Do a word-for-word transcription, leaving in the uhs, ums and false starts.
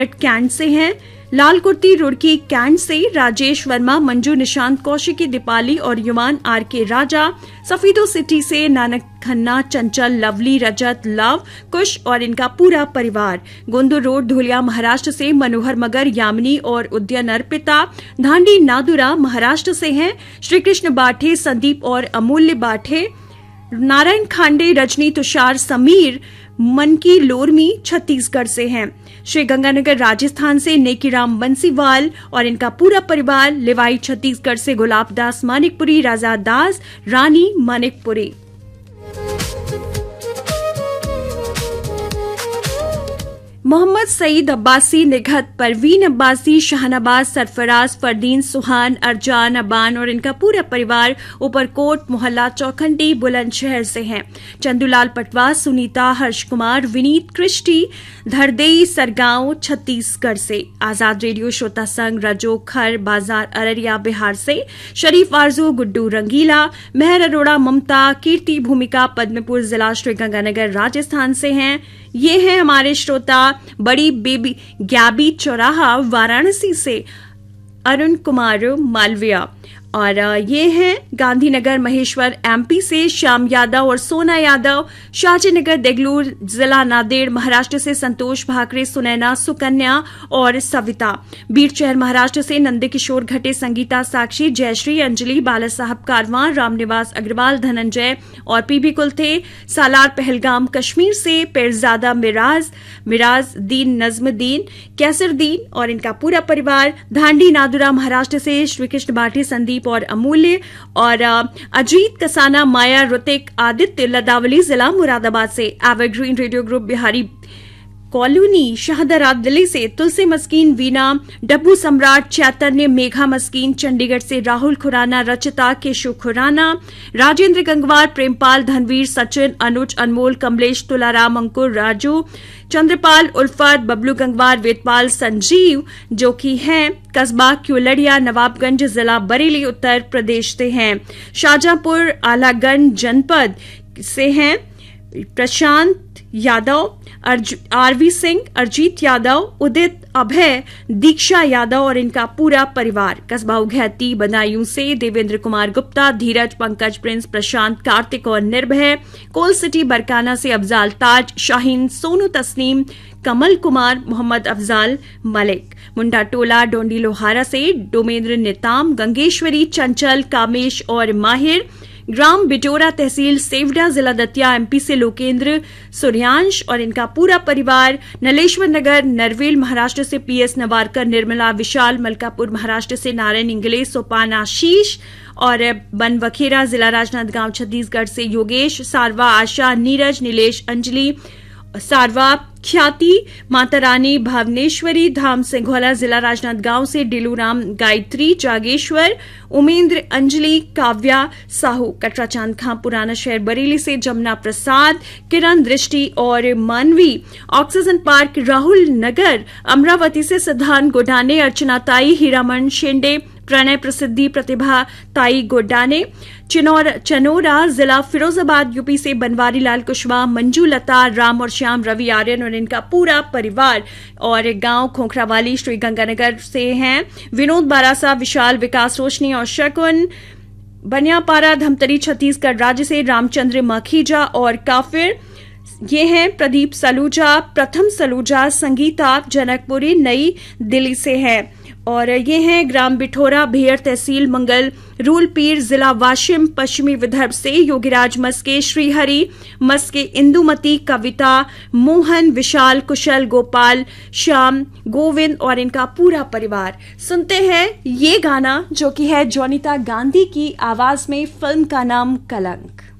Cantt से हैं। लाल kurti Roorkee cantt से राजेश वर्मा, मंजू निशांत, कौशिकी दीपाली और युमान आर के राजा। सफीदो सिटी से नानक खन्ना, चंचल, लवली, रजत, लव, कुश और इनका पूरा परिवार। गोंदू रोड धुलिया महाराष्ट्र से मनोहर मगर, यामिनी और उद्यन अर्पिता। धांडी नादुरा महाराष्ट्र से हैं श्री कृष्ण बाठे, संदीप और अमूल्य बाठे। नारायण खांडे, रजनी, तुषार, समीर, मन की लोरमी छत्तीसगढ़ से हैं। श्री गंगानगर राजस्थान से नेकीराम बंसीवाल और इनका पूरा परिवार। लिवाई छत्तीसगढ़ से गुलाब दास मानिकपुरी, राजा दास, रानी मानिकपुरी। मोहम्मद सईद अब्बासी, निघत, परवीन अब्बासी, शहनाबाज, सरफराज, फरदीन, सुहान, अरजान, अबान और इनका पूरा परिवार ऊपरकोट मोहल्ला चौखंडी बुलंदशहर से हैं। चंदूलाल पटवा, सुनीता, हर्ष कुमार, विनीत, कृष्टि, धरदेई, सरगांव छत्तीसगढ़ से। आजाद रेडियो श्रोता संघ रजो खर बाजार अररिया बिहार से। शरीफ आरजू, गुड्डू रंगीला, मेहर अरोड़ा, ममता, कीर्ति, भूमिका, पद्मपुर जिला श्रीगंगानगर राजस्थान से हैं। ये हैं हमारे श्रोता बड़ी बेबी गैबी चौराहा वाराणसी से अरुण कुमार मालविया, और ये हैं गांधीनगर महेश्वर एमपी से श्याम यादव और सोना यादव। शाहजीनगर देगलूर जिला नांदेड़ महाराष्ट्र से संतोष भाकरे, सुनैना, सुकन्या और सविता। बीरचहर महाराष्ट्र से नंदकिशोर घटे, संगीता, साक्षी, जयश्री, अंजलि, बाला साहब कारवां, रामनिवास अग्रवाल, धनंजय और पीबी कुलथे। सालार पहलगाम कश्मीर से पिरजादा मिराज, मिराज दीन, नजमुद्दीन, कैसरदीन और इनका पूरा परिवार। धांडी नादुरा महाराष्ट्र से श्रीकृष्ण बाठी, संदीप और अमूल्य और अजीत कसाना, माया, ऋतिक, आदित्य, लदावली जिला मुरादाबाद से। Evergreen radio group Bihari colony Shahdara Delhi से तुलसी मस्कीन, वीना, डब्बू सम्राट, चैतन्य, मेघा मस्कीन। चंडीगढ़ से राहुल खुराना, रचिता, केशु खुराना, राजेंद्र गंगवार, प्रेमपाल, धनवीर, सचिन, अनुज, अनमोल, कमलेश, तुलाराम, अंकुर, राजू, चंद्रपाल, उल्फत, बबलू गंगवार, वेदपाल, संजीव, जो कि हैं कस्बा क्यूलड़िया, नवाबगंज जिला बरेली उत्तर प्रदेश से हैं। शाहजहांपुर आलागंज जनपद से हैं प्रशांत यादव, आरवी सिंह, अरजीत यादव, उदित, अभय, दीक्षा यादव और इनका पूरा परिवार। कस्बा उघैती बदायूं से देवेंद्र कुमार गुप्ता, धीरज, पंकज, प्रिंस, प्रशांत, कार्तिक और निर्भय। कोल सिटी बरकाना से अफजाल ताज, शाहीन, सोनू, तस्नीम, कमल कुमार, मोहम्मद अफजाल मलिक। मुंडा टोला डोंडी लोहारा से डोमेंद्र नेताम, गंगेश्वरी, चंचल, कामेश और माहिर। ग्राम बिटोरा तहसील सेवडा जिला दतिया एमपी से लोकेंद्र, सूर्यांश और इनका पूरा परिवार। नलेश्वर नगर नरवेल महाराष्ट्र से पीएस नवारकर, निर्मला, विशाल, मलकापुर महाराष्ट्र से नारायण इंगले, सोपान, आशीष और बनवखेरा जिला राजनांदगांव छत्तीसगढ़ से योगेश, सारवा, आशा, नीरज, नीलेश, अंजलि, सारवा, ख्याति, माता रानी, भावनेश्वरी, धाम सिंघोला जिला राजनांदगांव से डिलूराम, गायत्री, जागेश्वर, उमेंद्र, अंजलि, काव्या, साहू, कटरा चांद खां पुराना शहर बरेली से जमुना प्रसाद, किरण, दृष्टि और मानवी। ऑक्सीजन पार्क राहुल नगर अमरावती से सिद्धांत गोडाने, अर्चना ताई, हीरामन शेंडे, प्रणय प्रसिद्धि, प्रतिभा ताई गोडाने। चिनौर चनोरा जिला फिरोजाबाद यूपी से बनवारी लाल कुशवाहा, मंजू, लता, राम और श्याम, रवि, आर्यन और इनका पूरा परिवार। और गांव खोखरावाली श्रीगंगानगर से हैं विनोद बारासा, विशाल, विकास, रोशनी और शकुन। बनियापारा धमतरी छत्तीसगढ़ राज्य से रामचंद्र मखीजा और काफिर। ये हैं प्रदीप सलूजा, प्रथम सलूजा, संगीता जनकपुरी नई दिल्ली से है। और ये हैं ग्राम बिठोरा भेड़ तहसील मंगल रूल पीर जिला वाशिम पश्चिमी विदर्भ से योगीराज मस्के, श्रीहरि मस्के, इंदुमती, कविता, मोहन, विशाल, कुशल, गोपाल, श्याम, गोविंद और इनका पूरा परिवार। सुनते हैं ये गाना जो कि है जोनीता गांधी की आवाज में, फिल्म का नाम कलंक।